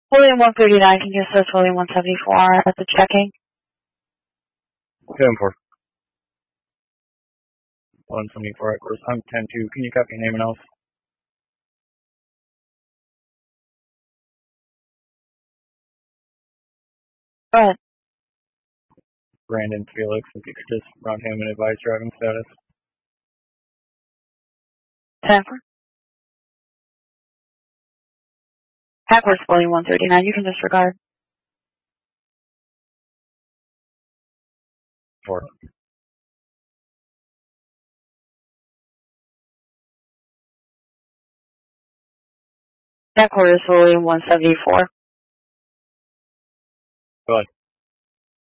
William 139, can you assist William 174 at the checking? 10-4. 174 at course. I'm 10-2. Can you copy your name and else? Go ahead. Brandon Felix, if you could just run him and advise driving status. 10-4. At course William 139, you can disregard. 4. At course William 174. Go ahead.